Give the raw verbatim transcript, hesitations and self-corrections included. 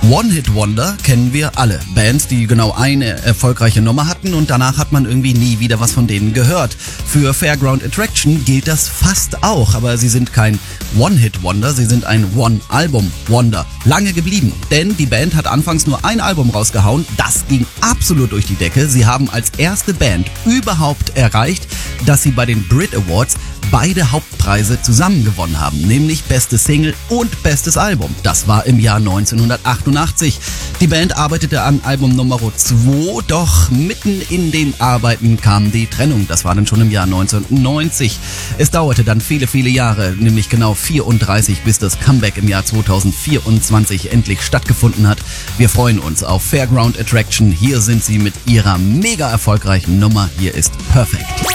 One-Hit-Wonder kennen wir alle. Bands, die genau eine erfolgreiche Nummer hatten und danach hat man irgendwie nie wieder was von denen gehört. Für Fairground Attraction gilt das fast auch, aber sie sind kein One-Hit-Wonder, sie sind ein One-Album-Wonder. Lange geblieben, denn die Band hat anfangs nur ein Album rausgehauen, das ging absolut durch die Decke. Sie haben als erste Band überhaupt erreicht, dass sie bei den Brit Awards beide Hauptpreise zusammen gewonnen haben, nämlich beste Single und bestes Album. Das war im Jahr neunzehnhundertachtundachtzig. Die Band arbeitete an Album Nummer zwei, doch mitten in den Arbeiten kam die Trennung. Das war dann schon im Jahr neunzehnhundertneunzig. Es dauerte dann viele, viele Jahre, nämlich genau vierunddreißig, bis das Comeback im Jahr zweitausendvierundzwanzig endlich stattgefunden hat. Wir freuen uns auf Fairground Attraction. Hier sind sie mit ihrer mega erfolgreichen Nummer. Hier ist Perfect.